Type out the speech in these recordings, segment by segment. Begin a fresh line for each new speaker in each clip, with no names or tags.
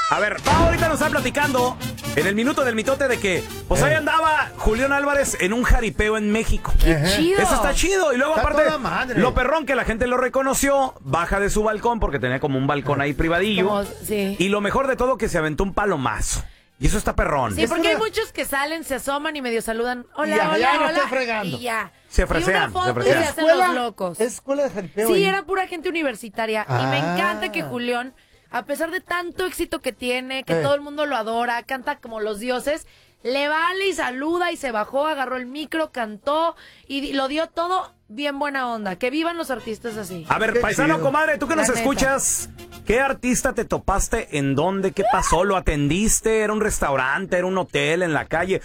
A ver, Pau ahorita nos está platicando en el minuto del mitote de que, pues ahí andaba Julián Álvarez en un jaripeo en México.
¡Qué chido!
Eso está chido. Y luego
Está
aparte,
toda madre.
lo perrón que la gente lo reconoció, baja de su balcón porque tenía como un balcón ahí privadillo.
Sí.
Y lo mejor de todo que se aventó un palomazo. Y eso está perrón.
Sí, porque hay muchos que salen, se asoman y medio saludan. Hola,
Ya,
hola,
ya no
hola.
estoy fregando.
Y ya.
Se
Y
ofrecean,
una foto
se ofrecean.
y se hacen los locos.
¿Es escuela de jaripeo?
Sí,
ahí?
era pura gente universitaria. Y me
Ah.
encanta que Julián, a pesar de tanto éxito que tiene, que todo el mundo lo adora, canta como los dioses, le vale y saluda y se bajó, agarró el micro, cantó y lo dio todo bien buena onda. Que vivan los artistas así.
A ver,
Qué
paisano,
chido.
comadre, tú que
La
nos
neta.
escuchas, ¿qué artista te topaste? ¿En dónde? ¿Qué pasó? ¿Lo atendiste? ¿Era un restaurante? ¿Era un hotel en la calle?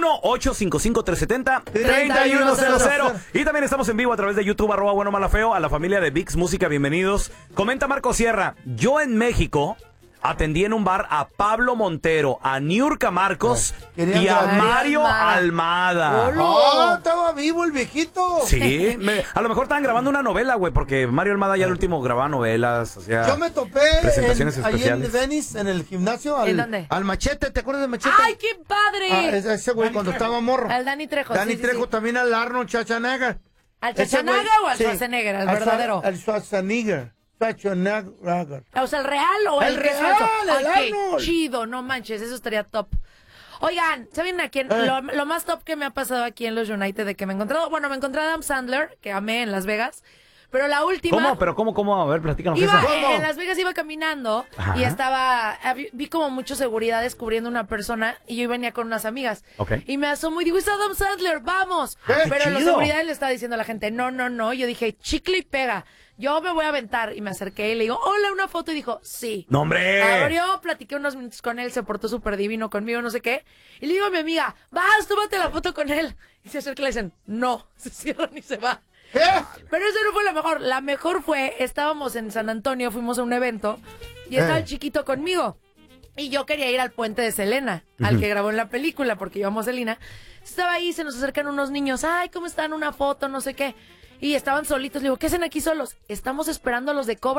1-855-370-3100. Y también estamos en vivo a través de YouTube, @buenomalafeo, a la familia de VIX Música, bienvenidos. Comenta Marco Sierra, yo en México atendí en un bar a Pablo Montero, a Niurka Marcos
Querían
y a
grabar.
Mario Almada.
¡Oh, estaba vivo el viejito!
Sí, a lo mejor estaban grabando una novela, güey, porque Mario Almada ya el último grababa novelas, o sea,
Yo me topé
presentaciones
ahí en
especiales.
Venice, en el gimnasio,
¿En dónde?
al Machete, ¿te acuerdas de Machete?
¡Ay, qué padre!
Ese güey cuando estaba morro.
Al Dani Trejo.
Dani
sí, sí,
Trejo
sí.
también al Arnold Schwarzenegger.
¿Al
Ese
Schwarzenegger
güey,
o al
sí.
Schwarzenegger, al verdadero?
Al Schwarzenegger. Schwarzenegger.
O sea, ¿el real o
El
el que es
real,
falso?
el
Ay,
Arnold.
qué chido, no manches, eso estaría top. Oigan, ¿saben a quién? Lo más top que me ha pasado aquí en los United de que me he encontrado, bueno, me encontré a Adam Sandler, que amé en Las Vegas, pero la última...
¿Cómo? ¿Pero cómo? A ver, platícanos
Iba,
eso.
¿Cómo?
en Las Vegas iba caminando
Ajá.
y vi como mucho seguridad descubriendo una persona y yo venía con unas amigas.
Ok.
Y me asomo y digo, es Adam Sandler, vamos.
¡Qué
Pero la
chido!
seguridad le estaba diciendo a la gente, no. Yo dije, chicle y pega. Yo me voy a aventar. Y me acerqué y le digo, hola, una foto. Y dijo, sí.
¡No, hombre!
Abrió, platiqué unos minutos con él, se portó súper divino conmigo, no sé qué. Y le digo a mi amiga, vas, tómate la foto con él. Y se acerca y le dicen, no, se cierran y se va.
¿Qué?
Pero eso no fue la mejor. La mejor fue, estábamos en San Antonio, fuimos a un evento y estaba el chiquito conmigo. Y yo quería ir al puente de Selena, al que grabó en la película, porque íbamos a Selena. Estaba ahí, se nos acercan unos niños. Ay, ¿cómo están? Una foto, no sé qué. Y estaban solitos. Le digo, ¿qué hacen aquí solos? Estamos esperando a los de Cobra